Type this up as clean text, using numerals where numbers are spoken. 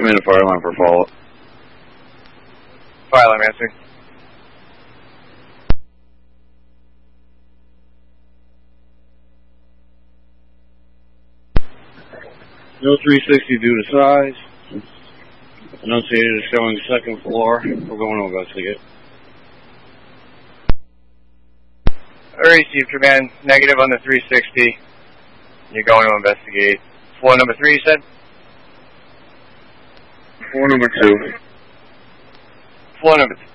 Come in to fire line for follow-up. Fire line answering. No 360 due to size. Annunciator is showing second floor. We're going to investigate. Receive command, negative on the 360. You're going to investigate. Floor number 3, you said? Floor number 2. Floor number 2.